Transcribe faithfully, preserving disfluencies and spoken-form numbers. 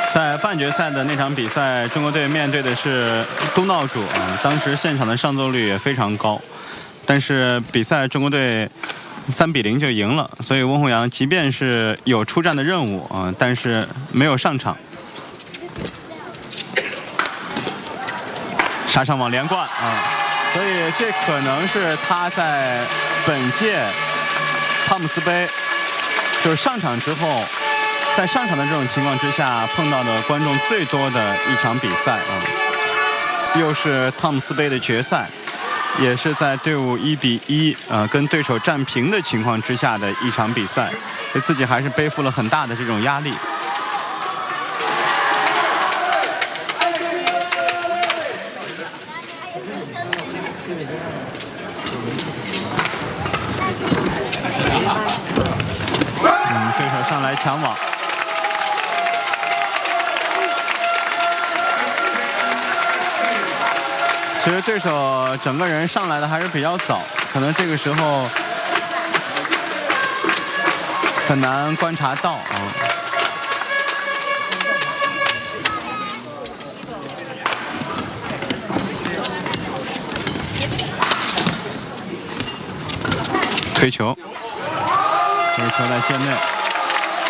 在半决赛的那场比赛，中国队面对的是东道主啊，当时现场的上座率也非常高，但是比赛中国队三比零就赢了，所以温宏洋即便是有出战的任务啊，但是没有上场。杀上网连贯啊，所以这可能是他在本届汤姆斯杯就是上场之后。在上场的这种情况之下，碰到的观众最多的一场比赛啊，又是汤姆斯杯的决赛，也是在队伍一比一呃跟对手战平的情况之下的一场比赛，对自己还是背负了很大的这种压力。嗯，对手上来抢网。其实对手整个人上来的还是比较早，可能这个时候很难观察到啊。推球，推球在界内。